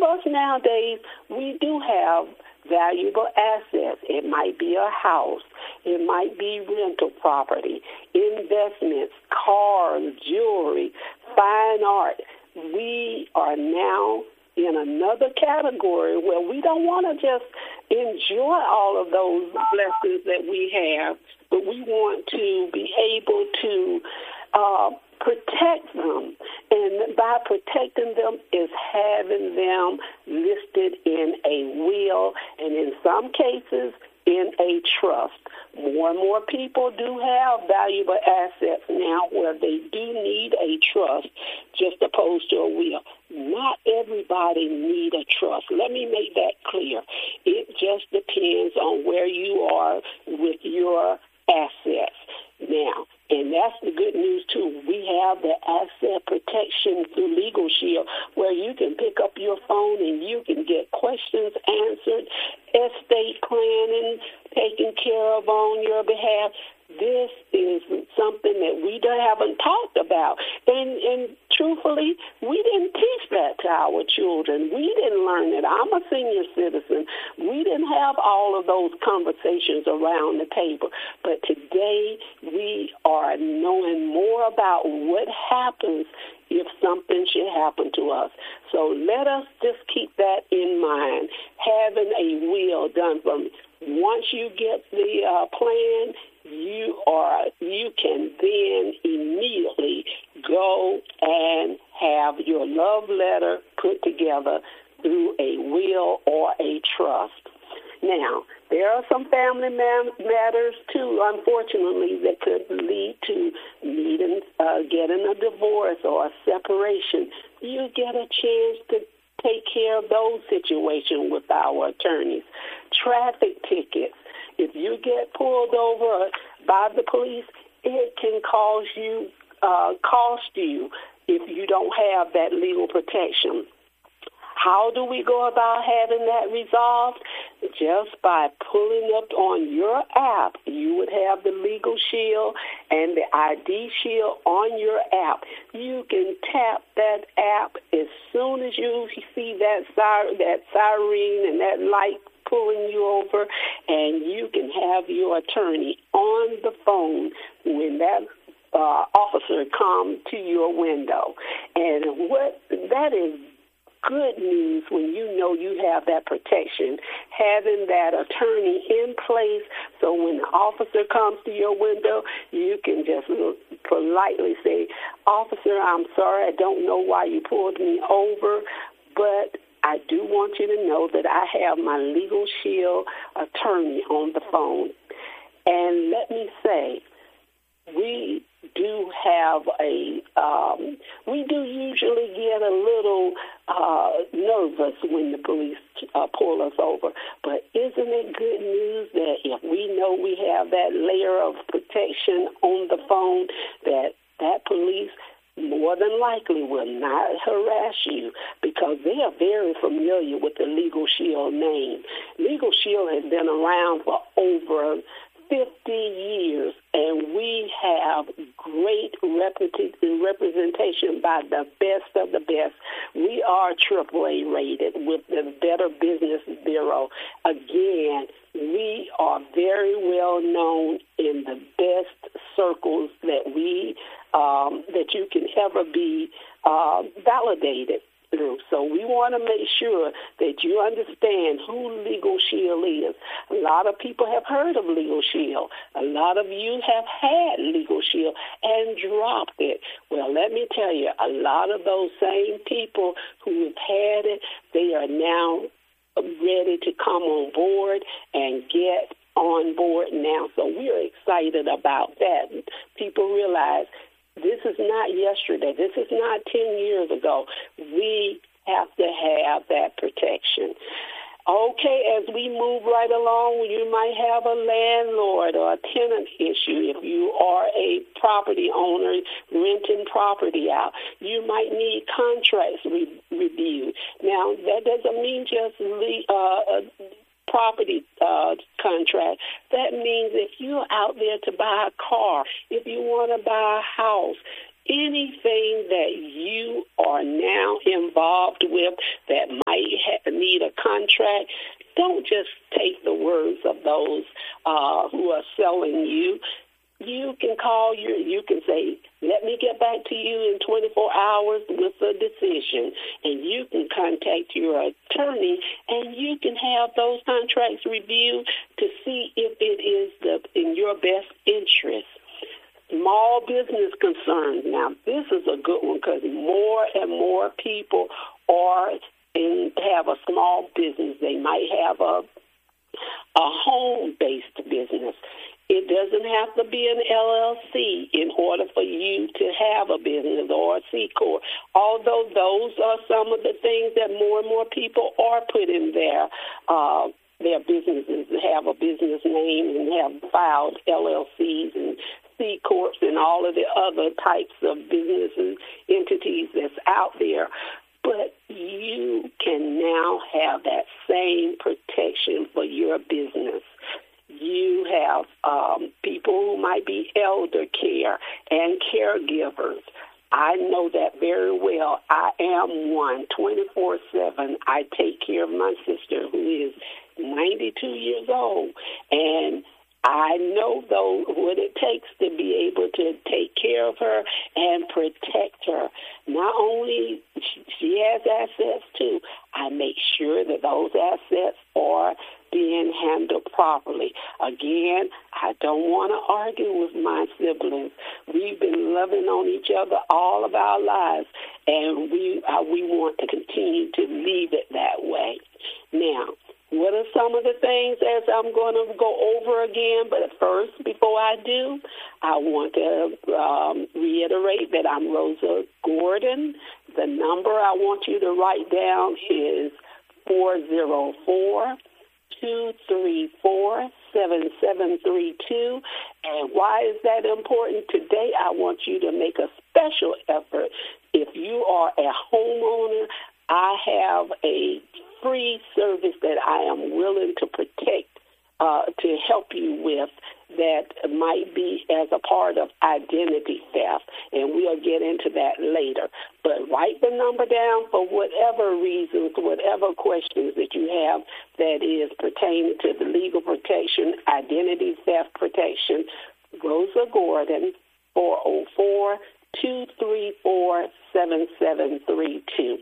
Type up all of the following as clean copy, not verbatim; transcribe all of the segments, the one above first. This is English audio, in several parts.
us nowadays, we do have valuable assets. It might be a house. It might be rental property, investments, cars, jewelry, fine art. We are now in another category where we don't want to just enjoy all of those blessings that we have, but we want to be able to protect them. And by protecting them is having them listed in a will, and in some cases, in a trust. More and more people do have valuable assets now where they do need a trust, just opposed to a will. Not everybody need a trust. Let me make that clear. It just depends on where you are with your assets. Now, and that's the good news, too. We have the asset protection through Legal Shield, where you can pick up your phone and you can get questions answered, estate planning taken care of on your behalf. This is something that we haven't talked about. And truthfully, we didn't teach that to our children. We didn't learn it. I'm a senior citizen. We didn't have all of those conversations around the table. But today, we are knowing more about what happens if something should happen to us. So let us just keep that in mind, having a will done for me. Once you get the plan, you can then immediately go and have your love letter put together through a will or a trust. Now, there are some family matters, too, unfortunately, that could lead to getting a divorce or a separation. You get a chance to take care of those situations with our attorneys. Traffic tickets. If you get pulled over by the police, it can cost you if you don't have that legal protection. How do we go about having that resolved? Just by pulling up on your app. You would have the Legal Shield and the ID Shield on your app. You can tap that app as soon as you see that siren and that light pulling you over, and you can have your attorney on the phone when that officer comes to your window. And that is good news when you know you have that protection, having that attorney in place, so when the officer comes to your window, you can just politely say, "Officer, I'm sorry, I don't know why you pulled me over, but I do want you to know that I have my Legal Shield attorney on the phone." And let me say, we do have we do usually get a little nervous when the police pull us over. But isn't it good news that if we know we have that layer of protection on the phone, that police more than likely will not harass you, because they are very familiar with the Legal Shield name. Legal Shield has been around for over 50 years, and we have great representation by the best of the best. We are AAA rated with the Better Business Bureau. Again, we are very well known in the best circles that you can ever be validated through. So we want to make sure that you understand who Legal Shield is. A lot of people have heard of Legal Shield. A lot of you have had Legal Shield and dropped it. Well, let me tell you, a lot of those same people who have had it, they are now ready to come on board and get on board now. So we're excited about that. People realize this is not yesterday. This is not 10 years ago. We have to have that protection. Okay, as we move right along, you might have a landlord or a tenant issue. If you are a property owner renting property out, you might need contracts reviewed. Now, that doesn't mean just property contract. That means if you're out there to buy a car, if you want to buy a house, anything that you are now involved with that might contract, don't just take the words of those who are selling you. You can you can say, let me get back to you in 24 hours with a decision. And you can contact your attorney, and you can have those contracts reviewed to see if it is in your best interest. Small business concerns. Now, this is a good one because more and more people have a small business. They might have a home-based business. It doesn't have to be an LLC in order for you to have a business or a C Corp. Although those are some of the things that more and more people are putting their businesses, have a business name and have filed LLCs and C Corps and all of the other types of businesses, entities that's out there. But you can now have that same protection for your business. You have people who might be elder care and caregivers. I know that very well. I am one 24/7. I take care of my sister who is 92 years old, and I know, though, what it takes to be able to take care of her and protect her. Not only she has assets, too. I make sure that those assets are being handled properly. Again, I don't want to argue with my siblings. We've been loving on each other all of our lives, and we want to continue to leave it that way. Now, what are some of the things as I'm going to go over again? But first, before I do, I want to reiterate that I'm Rosa Gordon. The number I want you to write down is 404-234-7732. And why is that important? Today, I want you to make a special effort. If you are a homeowner, I have a free service that I am willing to protect, to help you with, that might be as a part of identity theft, and we'll get into that later. But write the number down for whatever reasons, whatever questions that you have that is pertaining to the legal protection, identity theft protection. Rosa Gordon, 404-234-7732.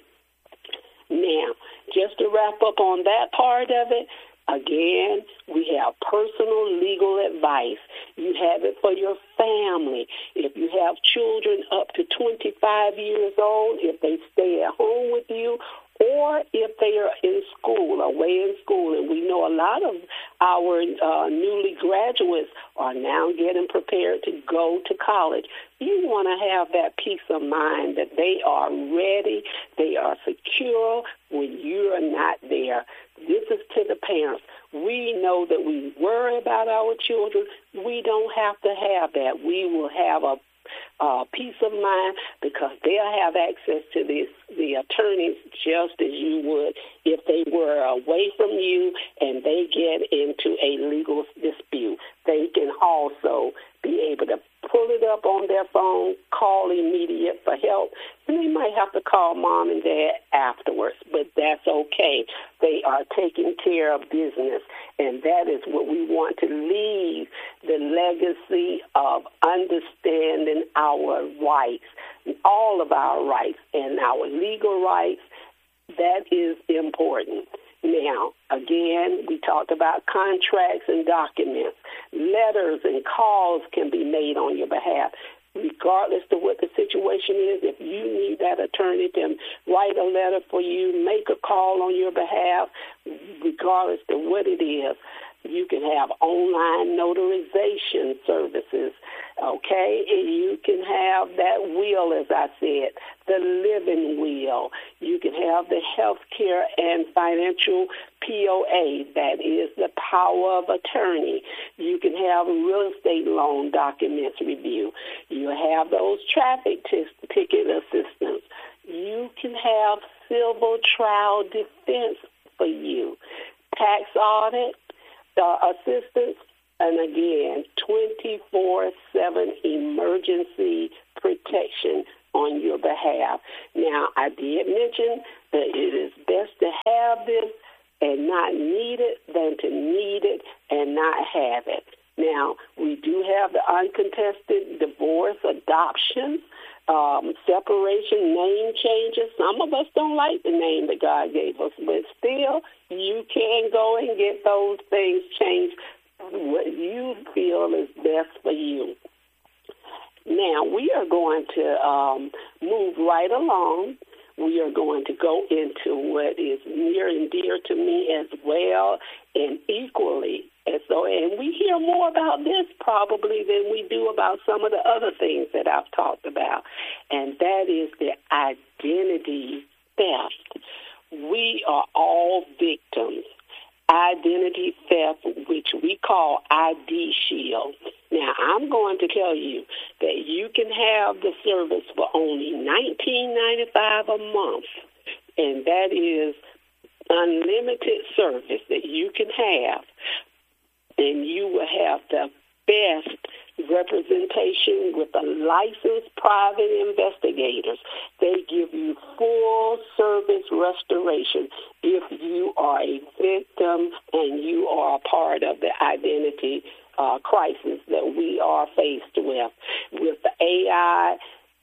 Now, just to wrap up on that part of it, again, we have personal legal advice. You have it for your family. If you have children up to 25 years old, if they stay at home with you, or if they are in school, away in school. And we know a lot of our newly graduates are now getting prepared to go to college. You want to have that peace of mind that they are ready, they are secure when you are not there. This is to the parents. We know that we worry about our children. We don't have to have that. We will have a peace of mind because they'll have access to the attorneys just as you would if they were away from you and they get into a legal dispute. They can also be able to pull it up on their phone, call immediate for help, and they might have to call mom and dad afterwards, but that's okay. They are taking care of business, and that is what we want to leave, the legacy of understanding our rights, all of our rights and our legal rights. That is important. Now, again, we talked about contracts and documents. Letters and calls can be made on your behalf. Regardless of what the situation is, if you need that attorney to write a letter for you, make a call on your behalf, regardless of what it is. You can have online notarization services, okay? And you can have that will, as I said, the living will. You can have the health care and financial POA, that is the power of attorney. You can have real estate loan documents review. You have those traffic ticket assistance. You can have civil trial defense for you, tax audit, assistance, and again, 24/7 emergency protection on your behalf. Now, I did mention that it is best to have this and not need it than to need it and not have it. Now, we do have the uncontested divorce, adoption, separation, name changes. Some of us don't like the name that God gave us, but still, you can go and get those things changed, what you feel is best for you. Now, we are going to move right along. We are going to go into what is near and dear to me as well and equally. And we hear more about this probably than we do about some of the other things that I've talked about, and that is the identity theft. We are all victims. Identity theft, which we call ID Shield. Now, I'm going to tell you that you can have the service for only $19.95 a month, and that is unlimited service that you can have, and you will have the best representation with the licensed private investigators. They give you full service restoration if you are a victim and you are a part of the identity crisis that we are faced with. With the AI,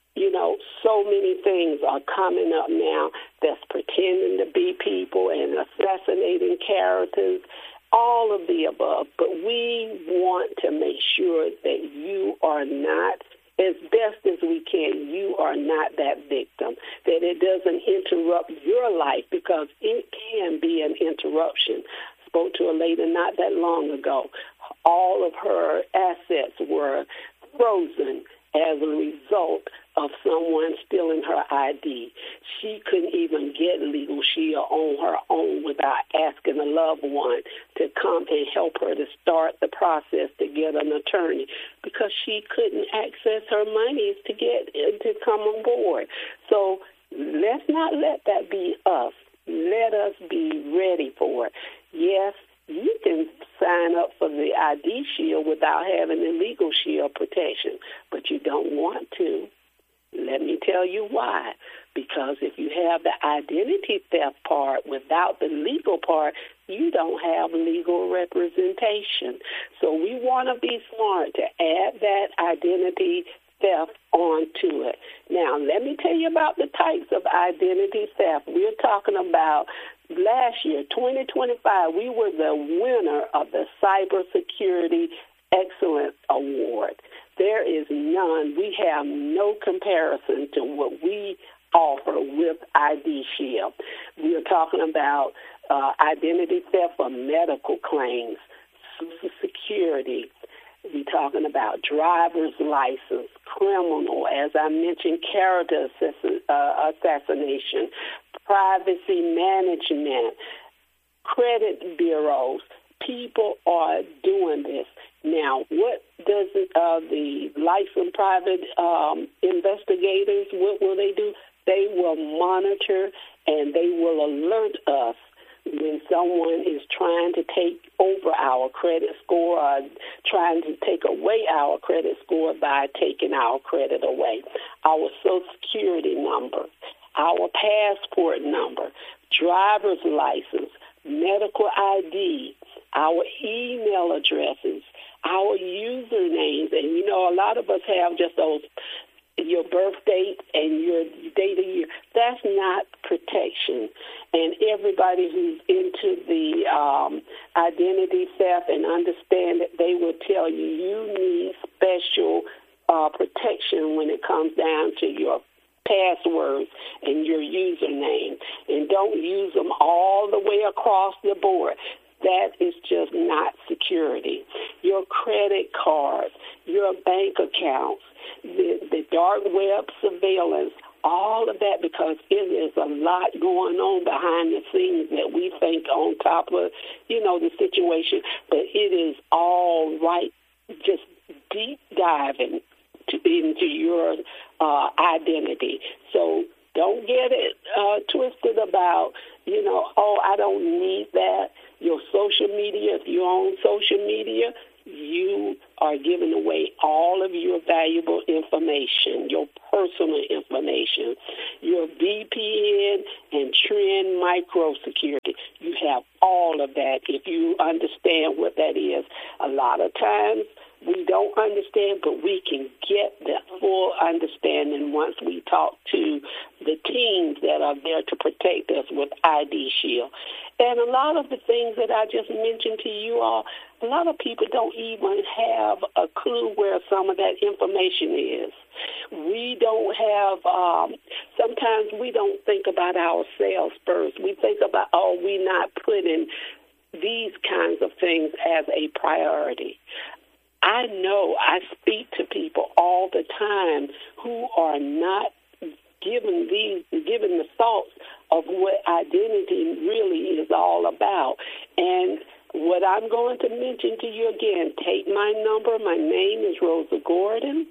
so many things are coming up now that's pretending to be people and assassinating characters, all of the above. But we want to make sure that you are not, as best as we can, you are not that victim, that it doesn't interrupt your life, because it can be an interruption. Spoke to a lady not that long ago. All of her assets were frozen as a result of someone stealing her ID. She couldn't even get Legal Shield on her own without asking a loved one to come and help her to start the process to get an attorney, because she couldn't access her monies to come on board. So let's not let that be us. Let us be ready for it. Yes, you can sign up for the ID Shield without having the Legal Shield protection, but you don't want to. Let me tell you why. Because if you have the identity theft part without the legal part, you don't have legal representation. So we want to be smart to add that identity theft onto it. Now, let me tell you about the types of identity theft. We're talking about last year, 2025, we were the winner of the Cybersecurity Excellence Award. There is none. We have no comparison to what we offer with ID Shield. We are talking about identity theft for medical claims, Social Security. We're talking about driver's license, criminal, as I mentioned, character assassination, privacy management, credit bureaus. People are doing this. Now, what does the licensed private investigators, what will they do? They will monitor and they will alert us when someone is trying to take over our credit score or trying to take away our credit score by taking our credit away. Our Social Security number, our passport number, driver's license, medical ID, our email addresses, our usernames. And, a lot of us have just those, your birth date and your date of year. That's not protection. And everybody who's into the identity theft and understand that, they will tell you you need special protection when it comes down to your passwords and your username. And don't use them all the way across the board. That is just not security. Your credit cards, your bank accounts, the dark web surveillance, all of that, because it is a lot going on behind the scenes that we think on top of, the situation. But it is all right, just deep diving into your identity. So don't get it twisted about, I don't need that. Your social media, if you're on social media, you are giving away all of your valuable information, your personal information, your VPN and Trend microsecurity. You have all of that if you understand what that is. A lot of times we don't understand, but we can get the full understanding once we talk to the teams that are there to protect us with ID Shield. And a lot of the things that I just mentioned to you all, a lot of people don't even have a clue where some of that information is. We don't have, sometimes we don't think about ourselves first. We think about, we're not putting these kinds of things as a priority. I know I speak to people all the time who are not given the thoughts of what identity really is all about. And what I'm going to mention to you again, take my number. My name is Rosa Gordon,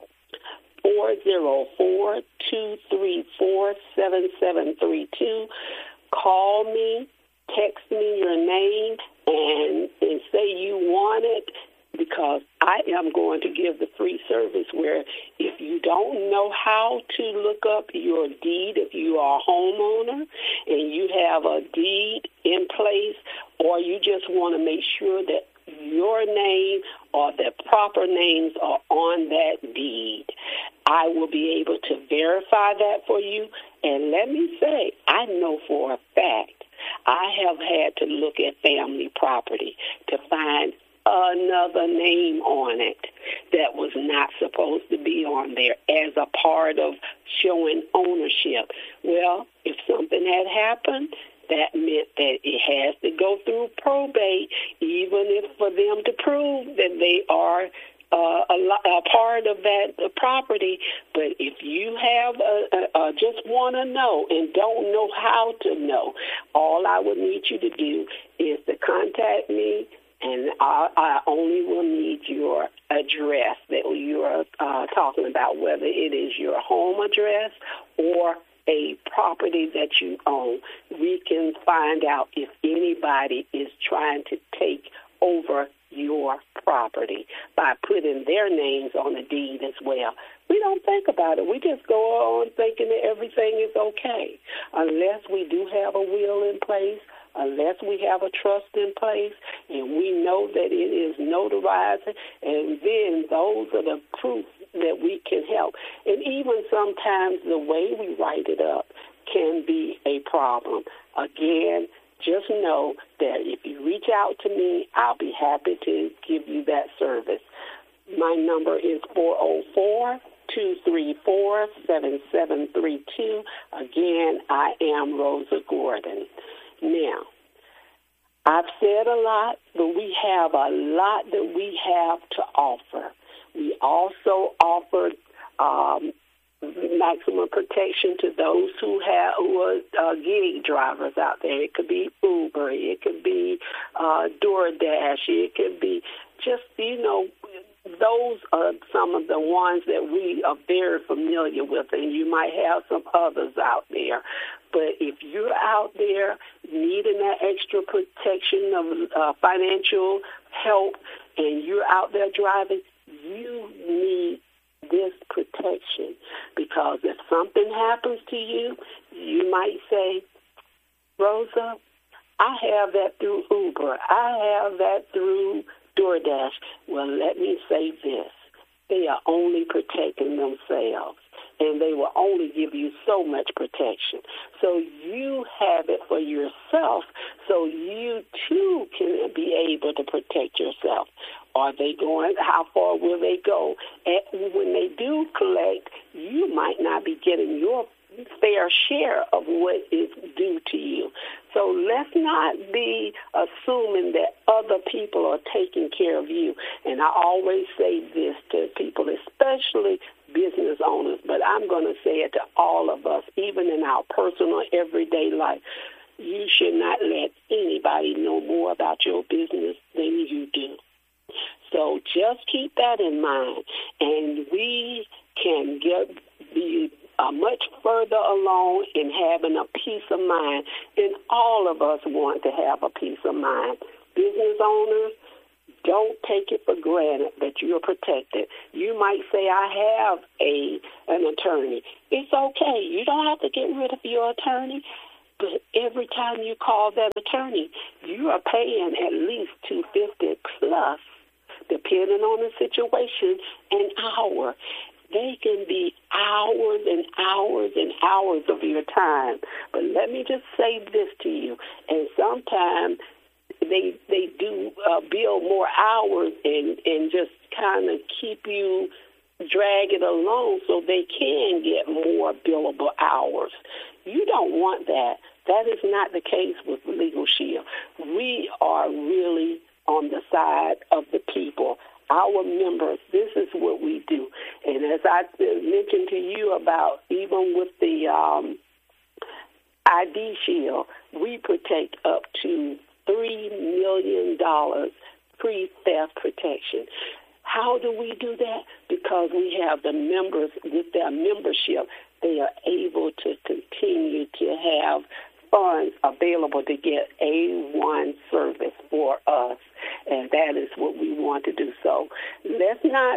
404-234-7732. Call me, text me your name, and say you want it, because I am going to give the free service where if you don't know how to look up your deed, if you are a homeowner and you have a deed in place, or you just want to make sure that your name or the proper names are on that deed, I will be able to verify that for you. And let me say, I know for a fact I have had to look at family property to find another name on it that was not supposed to be on there as a part of showing ownership. Well, if something had happened, that meant that it has to go through probate, even if for them to prove that they are a part of that property. But if you have just want to know and don't know how to know, all I would need you to do is to contact me. And I only will need your address that you're talking about, whether it is your home address or a property that you own. We can find out if anybody is trying to take over your property by putting their names on the deed as well. We don't think about it. We just go on thinking that everything is okay, unless we do have a will in place, unless we have a trust in place, and we know that it is notarized, and then those are the proof that we can help. And even sometimes the way we write it up can be a problem. Again, just know that if you reach out to me, I'll be happy to give you that service. My number is 404-234-7732. Again, I am Rosa Gordon. Now, I've said a lot, but we have a lot that we have to offer. We also offer maximum protection to those who are gig drivers out there. It could be Uber, it could be DoorDash, it could be just, those are some of the ones that we are very familiar with, and you might have some others out there. But if you're out there needing that extra protection of financial help and you're out there driving, you need this protection, because if something happens to you, you might say, Rosa, I have that through Uber. I have that through DoorDash. Well, let me say this. They are only protecting themselves, and they will only give you so much protection. So you have it for yourself, so you too can be able to protect yourself. Are they going? How far will they go? And when they do collect, you might not be getting your fair share of what is due to you. So let's not be assuming that other people are taking care of you. And I always say this to people, especially business owners, but I'm going to say it to all of us, even in our personal everyday life. You should not let anybody know more about your business than you do. So just keep that in mind, and we can be much further along in having a peace of mind, and all of us want to have a peace of mind. Business owners, don't take it for granted that you're protected. You might say, I have an attorney. It's okay. You don't have to get rid of your attorney. But every time you call that attorney, you are paying at least $250 plus, depending on the situation, an hour. They can be hours and hours and hours of your time. But let me just say this to you. And sometimes they do bill more hours and just kind of keep you drag it along so they can get more billable hours. You don't want that. That is not the case with Legal Shield. We are really on the side of the people. Our members, this is what we do. And as I mentioned to you about, even with the ID Shield, we protect up to $3 million pre-theft protection. How do we do that? Because we have the members, with their membership, they are able to continue to have funds available to get A1 service for us, and that is what we want to do. So let's not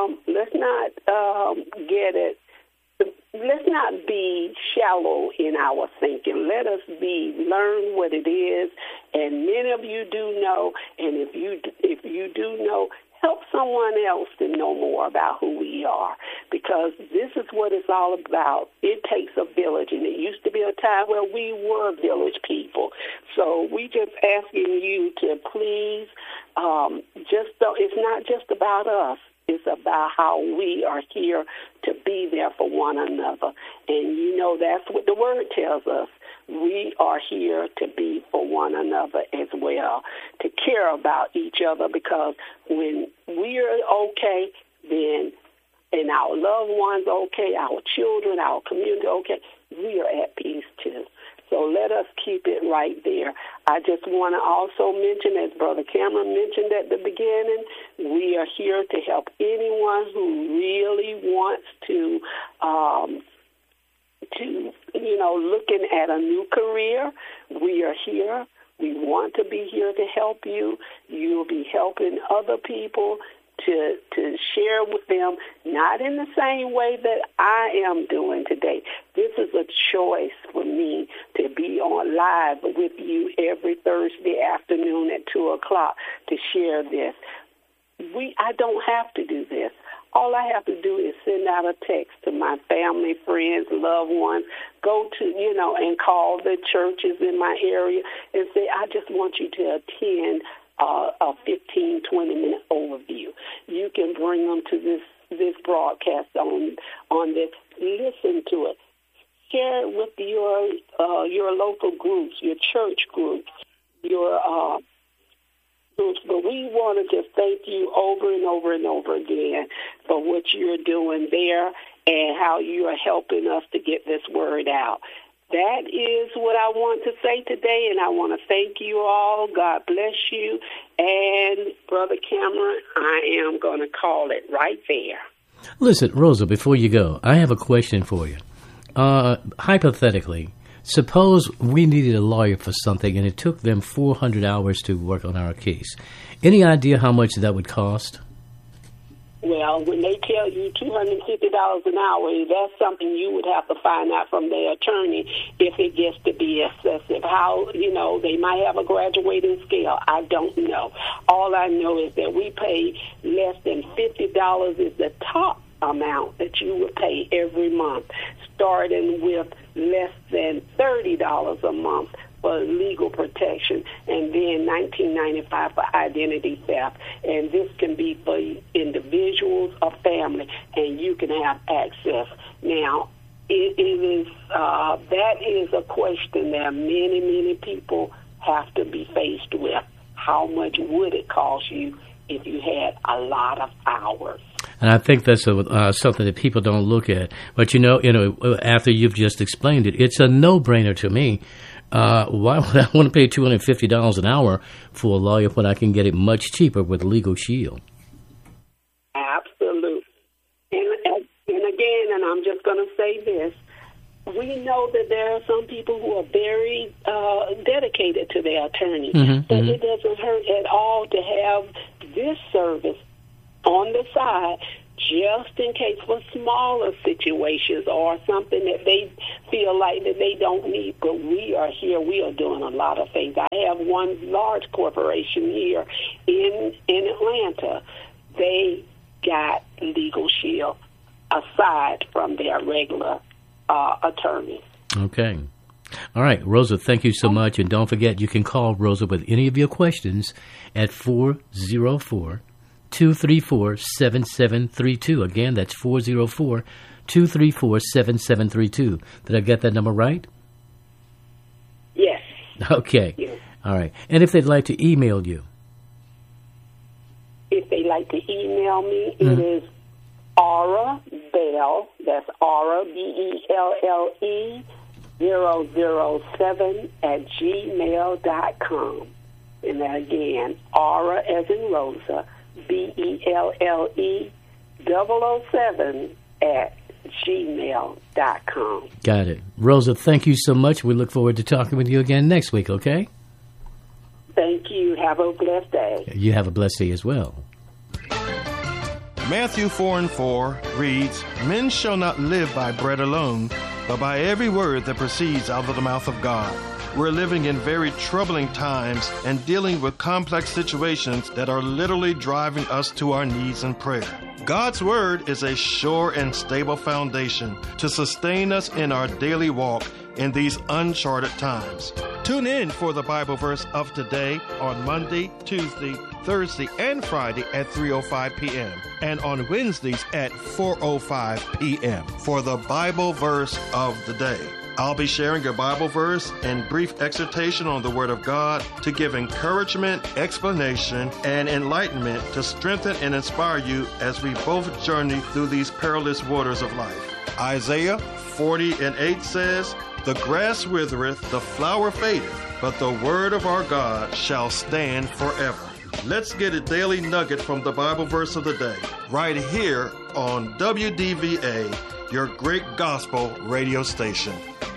get it. Let's not be shallow in our thinking. Let us learn what it is, and many of you do know. And if you do know, help someone else to know more about who we are, because this is what it's all about. It takes a village, and it used to be a time where we were village people. So we just asking you to please, it's not just about us. It's about how we are here to be there for one another. And you know that's what the word tells us. We are here to be for one another as well, to care about each other, because when we are okay, then, and our loved ones okay, our children, our community okay, we are at peace too. So let us keep it right there. I just want to also mention, as Brother Cameron mentioned at the beginning, we are here to help anyone who really wants to looking at a new career. We are here. We want to be here to help you. You'll be helping other people to share with them, not in the same way that I am doing today. This is a choice for me to be on live with you every Thursday afternoon at 2 o'clock to share this. I don't have to do this. All I have to do is send out a text to my family, friends, loved ones, go to, and call the churches in my area and say, I just want you to attend a 15, 20-minute overview. You can bring them to this broadcast on this. Listen to it. Share it with your local groups, your church groups, your groups. But we want to just thank you over and over and over again for what you're doing there and how you are helping us to get this word out. That is what I want to say today, and I want to thank you all. God bless you. And, Brother Cameron, I am going to call it right there. Listen, Rosa, before you go, I have a question for you. Hypothetically, suppose we needed a lawyer for something, and it took them 400 hours to work on our case. Any idea how much that would cost? Well, when they tell you $250 an hour, that's something you would have to find out from their attorney if it gets to be excessive. How, they might have a graduating scale. I don't know. All I know is that we pay less than $50 is the top amount that you would pay every month, starting with less than $30 a month for legal protection, and then $19.95 for identity theft. And this can be for individuals or family, and you can have access. Now, that is a question that many, many people have to be faced with. How much would it cost you if you had a lot of hours? And I think that's something that people don't look at. But, after you've just explained it, it's a no-brainer to me. Why would I want to pay $250 an hour for a lawyer when I can get it much cheaper with Legal Shield? Absolutely. And again, and I'm just going to say this, we know that there are some people who are very dedicated to their attorney. But it doesn't hurt at all to have this service on the side just in case for smaller situations or something that they feel like that they don't need. But we are here. We are doing a lot of things. I have one large corporation here in Atlanta. They got Legal Shield aside from their regular attorneys. Okay. All right, Rosa, thank you so much. And don't forget, you can call Rosa with any of your questions at 404-234-7732. Again, that's 404-234-7732. Did I get that number right? Yes. Okay. Yes. All right. And if they'd like to email you? If they'd like to email me, it is Aura Bell, that's Aura, Belle, 007 and then again, Aura as in Rosa, Belle 007 @gmail.com. Got it. Rosa, thank you so much. We look forward to talking with you again next week, okay? Thank you. Have a blessed day. You have a blessed day as well. Matthew 4:4 reads, "Men shall not live by bread alone, but by every word that proceeds out of the mouth of God." We're living in very troubling times and dealing with complex situations that are literally driving us to our knees in prayer. God's Word is a sure and stable foundation to sustain us in our daily walk in these uncharted times. Tune in for the Bible verse of today on Monday, Tuesday, Thursday, and Friday at 3:05 p.m. and on Wednesdays at 4:05 p.m. for the Bible verse of the day. I'll be sharing a Bible verse and brief exhortation on the Word of God to give encouragement, explanation, and enlightenment to strengthen and inspire you as we both journey through these perilous waters of life. Isaiah 40:8 says, "The grass withereth, the flower fadeth, but the word of our God shall stand forever." Let's get a daily nugget from the Bible verse of the day, right here on WDVA, your great gospel radio station.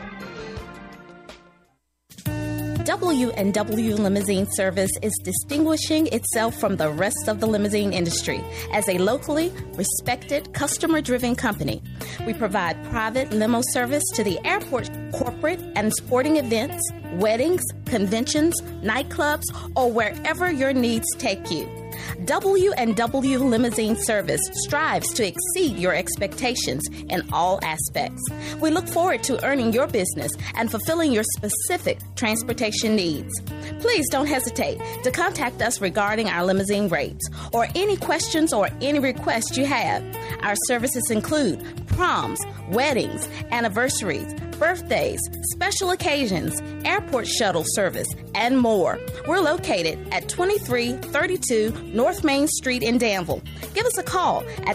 W&W Limousine Service is distinguishing itself from the rest of the limousine industry as a locally respected, customer-driven company. We provide private limo service to the airport, corporate and sporting events, weddings, conventions, nightclubs, or wherever your needs take you. W&W Limousine Service strives to exceed your expectations in all aspects. We look forward to earning your business and fulfilling your specific transportation needs. Please don't hesitate to contact us regarding our limousine rates or any questions or any requests you have. Our services include proms, weddings, anniversaries, birthdays, special occasions, airport shuttle service, and more. We're located at 2332 North Main Street in Danville. Give us a call at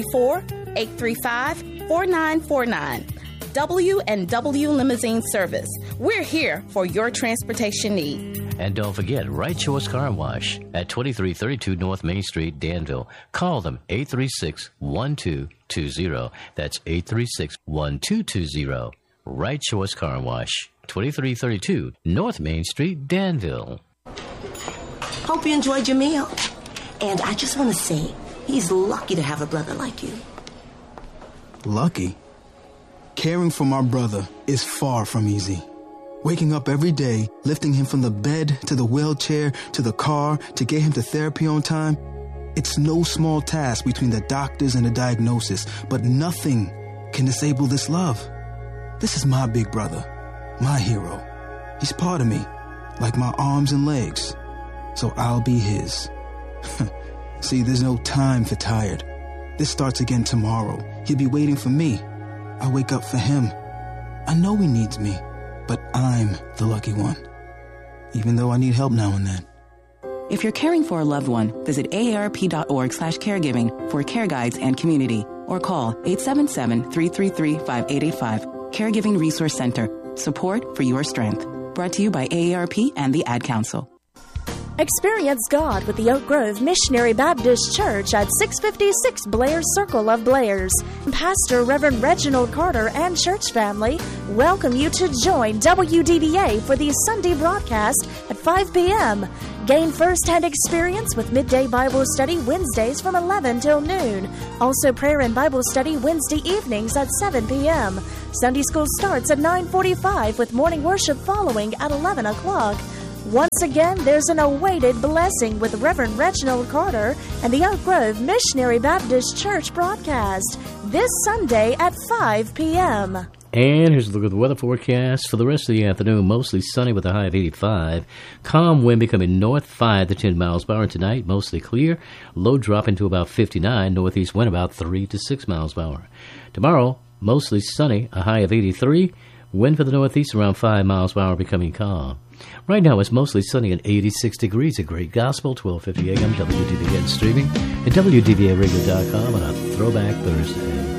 434-835-4949. W&W Limousine Service. We're here for your transportation need. And don't forget, Right Choice Car Wash at 2332 North Main Street, Danville. Call them 836-1220. That's 836-1220. Right Choice Car Wash, 2332 North Main Street, Danville. Hope you enjoyed your meal. And I just want to say, he's lucky to have a brother like you. Lucky? Caring for my brother is far from easy. Waking up every day, lifting him from the bed to the wheelchair to the car to get him to therapy on time, it's no small task between the doctors and the diagnosis, but nothing can disable this love. This is my big brother, my hero. He's part of me, like my arms and legs, so I'll be his. See, there's no time for tired. This starts again tomorrow. He'll be waiting for me. I wake up for him. I know he needs me, but I'm the lucky one, even though I need help now and then. If you're caring for a loved one, visit aarp.org/caregiving for care guides and community, or call 877-333-5885. Caregiving Resource Center. Support for your strength. Brought to you by AARP and the Ad Council. Experience God with the Oak Grove Missionary Baptist Church at 656 Blair Circle of Blairs. Pastor Reverend Reginald Carter and church family welcome you to join WDVA for the Sunday broadcast at 5 p.m. Gain first-hand experience with midday Bible study Wednesdays from 11 till noon. Also prayer and Bible study Wednesday evenings at 7 p.m. Sunday school starts at 9:45 with morning worship following at 11 o'clock. Once again, there's an awaited blessing with Reverend Reginald Carter and the Oak Grove Missionary Baptist Church broadcast this Sunday at 5 p.m. And here's a look at the weather forecast for the rest of the afternoon. Mostly sunny with a high of 85. Calm wind becoming north 5 to 10 miles per hour tonight. Mostly clear. Low dropping to about 59. Northeast wind about 3 to 6 miles per hour. Tomorrow, mostly sunny, a high of 83. Wind for the northeast around 5 miles per hour becoming calm. Right now it's mostly sunny and 86 degrees at Great Gospel, 1250 AM, WDVA, and streaming at WDVAradio.com on a Throwback Thursday.